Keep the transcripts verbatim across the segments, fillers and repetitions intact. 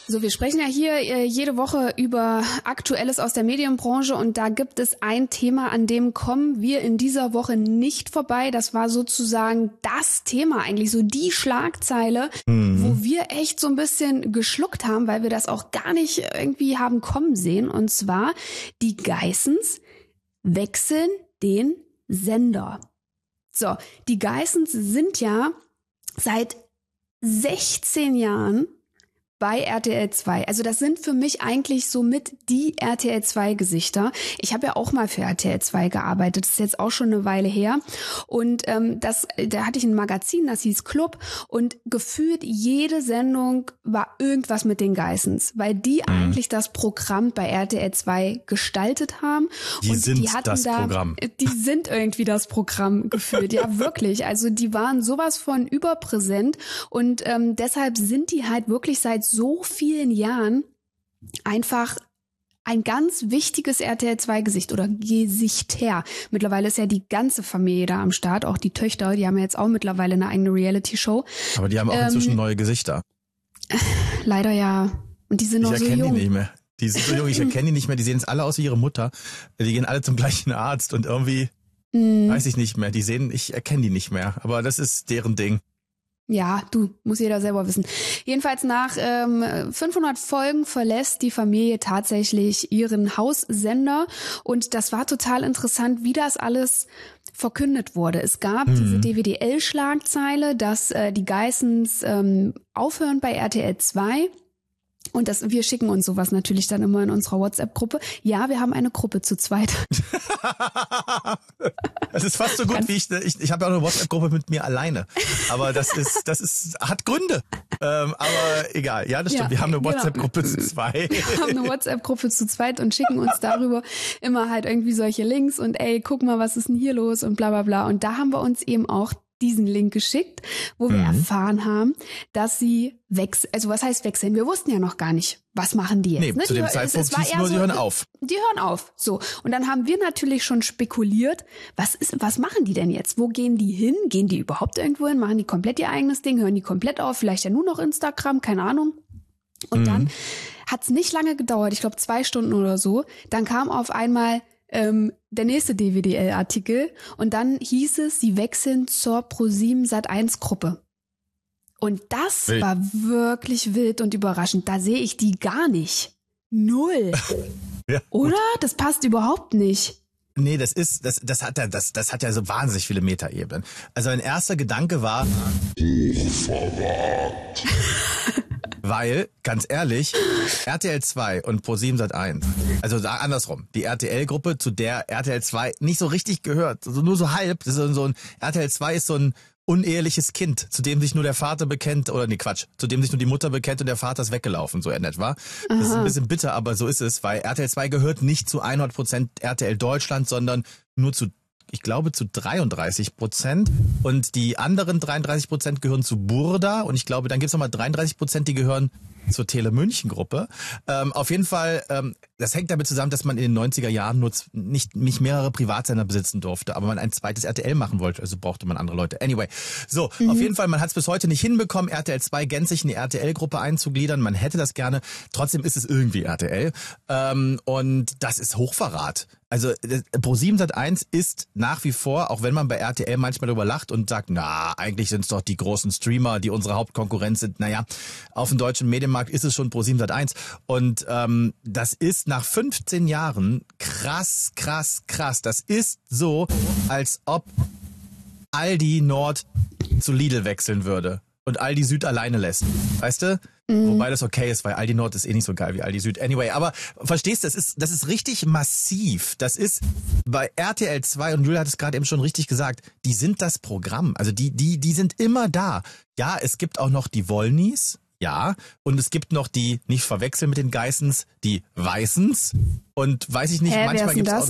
So, wir sprechen ja hier äh, jede Woche über Aktuelles aus der Medienbranche und da gibt es ein Thema, an dem kommen wir in dieser Woche nicht vorbei. Das war sozusagen das Thema, eigentlich so die Schlagzeile, mhm. wo wir echt so ein bisschen geschluckt haben, weil wir das auch gar nicht irgendwie haben kommen sehen. Und zwar, die Geissens wechseln den Sender. So, die Geissens sind ja seit sechzehn Jahren bei R T L zwei. Also das sind für mich eigentlich somit die R T L zwei Gesichter. Ich habe ja auch mal für R T L zwei gearbeitet. Das ist jetzt auch schon eine Weile her. Und ähm, das, da hatte ich ein Magazin, das hieß Club. Und gefühlt jede Sendung war irgendwas mit den Geissens, weil die mhm. eigentlich das Programm bei R T L zwei gestaltet haben. Die und sind die hatten das da, Programm. Die sind irgendwie das Programm gefühlt. Ja, wirklich. Also die waren sowas von überpräsent. Und ähm, deshalb sind die halt wirklich seit so vielen Jahren einfach ein ganz wichtiges R T L zwei Gesicht oder Gesichter. Mittlerweile ist ja die ganze Familie da am Start, auch die Töchter, die haben ja jetzt auch mittlerweile eine eigene Reality-Show. Aber die haben auch ähm, inzwischen neue Gesichter. Leider ja. Und die sind noch ich so jung. Ich erkenne die nicht mehr. Die sind so jung, ich erkenne die nicht mehr. Die sehen jetzt alle aus wie ihre Mutter. Die gehen alle zum gleichen Arzt und irgendwie, mm. weiß ich nicht mehr. Die sehen, ich erkenne die nicht mehr. Aber das ist deren Ding. Ja, du, muss jeder selber wissen. Jedenfalls nach ähm, fünfhundert Folgen verlässt die Familie tatsächlich ihren Haussender und das war total interessant, wie das alles verkündet wurde. Es gab mhm. diese D W D L-Schlagzeile, dass äh, die Geissens ähm, aufhören bei R T L zwei. Und das, wir schicken uns sowas natürlich dann immer in unserer WhatsApp-Gruppe. Ja, wir haben eine Gruppe zu zweit. Das ist fast so gut wie ich. Ich, ich habe ja auch eine WhatsApp-Gruppe mit mir alleine. Aber das ist, das ist, hat Gründe. Ähm, aber egal. Ja, das stimmt. Ja, wir haben eine WhatsApp-Gruppe genau. zu zweit. Wir haben eine WhatsApp-Gruppe zu zweit und schicken uns darüber immer halt irgendwie solche Links und ey, guck mal, was ist denn hier los und bla bla bla. Und da haben wir uns eben auch diesen Link geschickt, wo wir mhm. erfahren haben, dass sie wechseln. Also was heißt wechseln? Wir wussten ja noch gar nicht, was machen die jetzt. Nee, ne? zu die, dem Zeitpunkt hieß nur, so, sie hören auf. Die hören auf. So. Und dann haben wir natürlich schon spekuliert, was ist, was machen die denn jetzt? Wo gehen die hin? Gehen die überhaupt irgendwo hin? Machen die komplett ihr eigenes Ding? Hören die komplett auf? Vielleicht ja nur noch Instagram? Keine Ahnung. Und mhm. dann hat's nicht lange gedauert. Ich glaube zwei Stunden oder so. Dann kam auf einmal Ähm, der nächste D W D L-Artikel und dann hieß es, sie wechseln zur ProSieben Sat eins Gruppe. Und das wild. War wirklich wild und überraschend. Da sehe ich die gar nicht. Null. Ja, oder? Gut. Das passt überhaupt nicht. Nee, das ist, das, das hat ja, das, das hat ja so wahnsinnig viele Metaebenen. Also mein erster Gedanke war, Hochverrat. Weil, ganz ehrlich, R T L zwei und ProSieben Sat eins, also da andersrum, die R T L-Gruppe, zu der R T L zwei nicht so richtig gehört, also nur so halb, das ist so ein, R T L zwei ist so ein uneheliches Kind, zu dem sich nur der Vater bekennt, oder nee, Quatsch, zu dem sich nur die Mutter bekennt und der Vater ist weggelaufen, so in etwa. Das ist ein bisschen bitter, aber so ist es, weil R T L zwei gehört nicht zu hundert Prozent R T L Deutschland, sondern nur zu, ich glaube, zu dreiunddreißig Prozent und die anderen dreiunddreißig Prozent gehören zu Burda und ich glaube, dann gibt's nochmal dreiunddreißig Prozent, die gehören zur Tele München Gruppe. Ähm, auf jeden Fall, ähm, das hängt damit zusammen, dass man in den neunziger Jahren nur nicht, nicht mehrere Privatsender besitzen durfte, aber man ein zweites R T L machen wollte, also brauchte man andere Leute. Anyway, so, mhm. auf jeden Fall, man hat es bis heute nicht hinbekommen, R T L zwei gänzlich in die R T L-Gruppe einzugliedern. Man hätte das gerne, trotzdem ist es irgendwie R T L. Ähm, und das ist Hochverrat. Also ProSieben Sat eins ist nach wie vor, auch wenn man bei R T L manchmal darüber lacht und sagt, na, eigentlich sind es doch die großen Streamer, die unsere Hauptkonkurrenz sind. Naja, auf dem deutschen Medienmarkt ist es schon ProSieben Sat eins. Und ähm, das ist nach fünfzehn Jahren krass, krass, krass. Das ist so, als ob Aldi Nord zu Lidl wechseln würde und Aldi Süd alleine lässt. Weißt du? Mhm. Wobei das okay ist, weil Aldi Nord ist eh nicht so geil wie Aldi Süd. Anyway, aber verstehst du, das ist, das ist richtig massiv. Das ist bei R T L zwei, und Julia hat es gerade eben schon richtig gesagt, die sind das Programm. Also die, die, die sind immer da. Ja, es gibt auch noch die Wollnies. Ja, und es gibt noch die, nicht verwechseln mit den Geissens, die Weißens. Und weiß ich nicht, Hä, manchmal gibt's das? auch...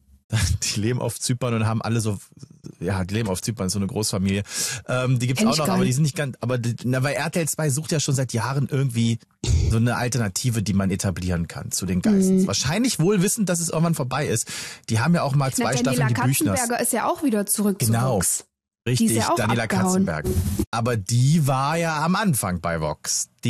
Die leben auf Zypern und haben alle so, ja, die leben auf Zypern, so eine Großfamilie. Ähm, die gibt's Kenn auch noch, aber die sind nicht ganz, aber die, na, weil R T L zwei sucht ja schon seit Jahren irgendwie so eine Alternative, die man etablieren kann zu den Geissens. Mhm. Wahrscheinlich wohl wissend, dass es irgendwann vorbei ist. Die haben ja auch mal zwei na, Staffeln die Büchners. Katzenberger ist ja auch wieder zurück genau. zu Vox. Richtig, die ist ja auch Daniela abgehauen. Katzenberg. Aber die war ja am Anfang bei Vox. Die